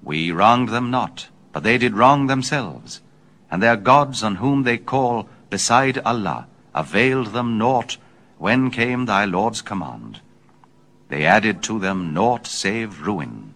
We wronged them not, but they did wrong themselves, and their gods on whom they call beside Allah availed them naught when came thy Lord's command. They added to them naught save ruin.